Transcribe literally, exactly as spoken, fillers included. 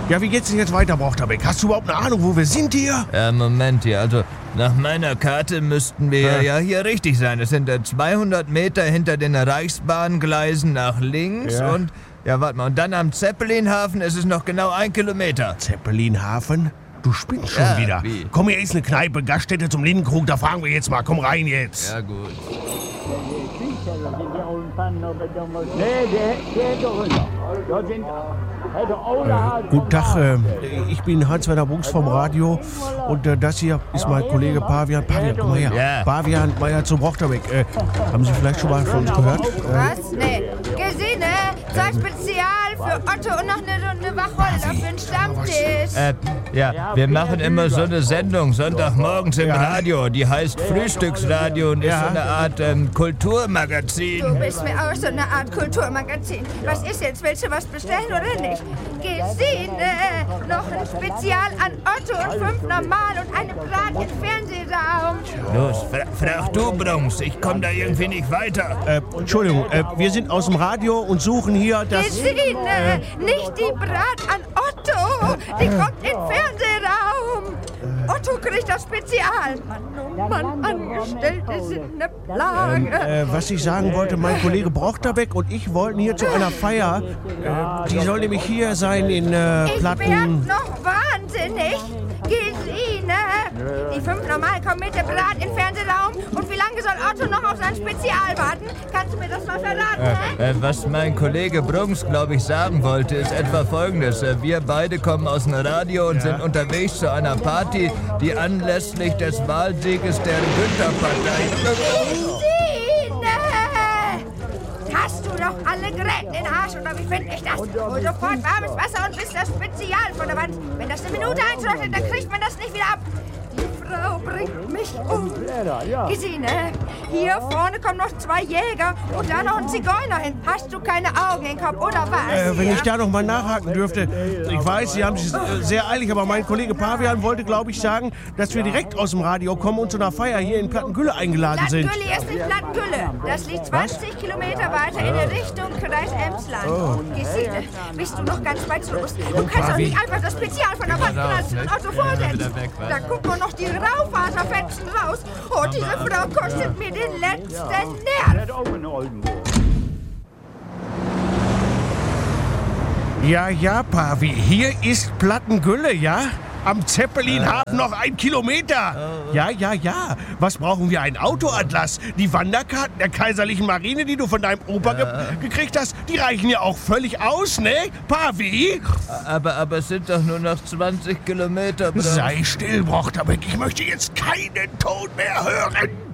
Ja, wie geht's denn jetzt weiter, Brochterbeck? Hast du überhaupt eine Ahnung, wo wir sind hier? Ja, Moment hier. Also, nach meiner Karte müssten wir Ja. ja hier richtig sein. Es sind äh, zweihundert Meter hinter den Reichsbahngleisen nach links Ja. und... Ja, warte mal. Und dann am Zeppelinhafen ist es noch genau ein Kilometer. Zeppelinhafen? Du spinnst schon Ja, wieder. wie? Komm, hier ist eine Kneipe, Gaststätte zum Lindenkrug, da fahren wir jetzt mal. Komm rein jetzt. Ja, gut. Nee, der, der doch runter. Da sind, hätte Ola, Äh, guten Tag, äh, ich bin Hans-Werner Bunks vom Radio und äh, das hier ist mein Kollege Pavian. Pavian, komm mal her. Ja. Pavian Meier zu Brochterbeck. Äh, haben Sie vielleicht schon mal von uns gehört? Äh, Was? Nee. Gesine, zwei Spezial für Otto und noch eine Runde Wacholder für den Stammtisch. Äh, ja, wir machen immer so eine Sendung sonntagsmorgens im Ja. Radio. Die heißt Frühstücksradio und ist Ja. so eine Art ähm, Du Kulturmagazin. bist mir auch so eine Art Kulturmagazin. Was ist jetzt? Willst du was bestellen oder nicht? Gesine, noch ein Spezial an Otto und fünf normal und eine Brat im Fernsehraum. Los, fra frag du, Brunks. Ich komm da irgendwie nicht weiter. äh, Entschuldigung, äh, wir sind aus dem Radio und suchen hier das... Gesine, nicht die Brat an Otto. Die kommt in den Fernsehraum. Otto kriegt das Spezial. Mann, oh Mann, Angestellte sind eine Plage. Äh, was ich sagen wollte, mein Kollege Brochterbeck und ich wollten hier zu einer Feier. Äh, die soll nämlich hier sein in äh, Ich werd Platten... noch wahnsinnig. Gesine, die fünf normal kommen mit der Brat in den Fernsehraum. Und wie lange soll Otto noch auf sein Spezial warten? Kannst du mir das mal verraten, hä? Äh, was mein Kollege Brunks, glaube ich, sagen wollte, ist etwa Folgendes. Äh, wir beide kommen aus dem Radio und sind unterwegs zu einer Party, die anlässlich des Wahlsieges der Günther-Partei... Gesine! Hast du doch alle Geräte in den Arsch oder wie finde ich das? Hol sofort warmes Wasser und bis das Spezial von der Wand. Wenn das eine Minute eintrocknet, dann kriegt man das nicht wieder ab. Die Frau bringt mich um. Gesine, hier vorne kommen noch zwei Jäger und da noch ein Zigeuner hin. Hast du keine Augen im Kopf oder was? Äh, wenn ich da noch mal nachhaken dürfte. Ich weiß, Sie haben sich äh, sehr eilig, aber mein Kollege Pavian wollte, glaube ich, sagen, dass wir direkt aus dem Radio kommen und zu einer Feier hier in Plattengülle eingeladen sind. Plattengülle ist nicht Plattengülle. Das liegt zwanzig Kilometer weiter in der Richtung Kreis Emsland. Oh. Gesine, bist du noch ganz weit los? Du kannst doch nicht einfach das Spezial von der Wand knallen und Auto vorsetzen. Da gucken noch die Raufaserfetzen raus. Oh, diese Frau kostet mir den letzten Nerv. auch in Oldenburg. Ja, ja, Pavi, hier ist Plattengülle, ja? Am Zeppelinhafen noch ein Kilometer. Ja, ja, ja. Was brauchen wir? Ein Autoatlas? Die Wanderkarten der Kaiserlichen Marine, die du von deinem Opa ge gekriegt hast, die reichen ja auch völlig aus, ne? Pavi? Aber, aber es sind doch nur noch zwanzig Kilometer, Brunks. Sei still, Brochterbeck. Ich möchte jetzt keinen Ton mehr hören.